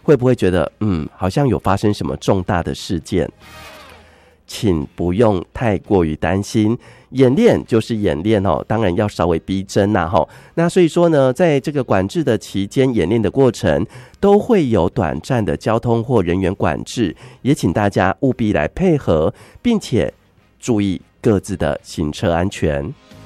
会不会觉得好像有发生什么重大的事件？请不用太过于担心，演练就是演练哦，当然要稍微逼真呐哈。那所以说呢，在这个管制的期间，演练的过程都会有短暂的交通或人员管制，也请大家务必来配合，并且注意各自的行车安全。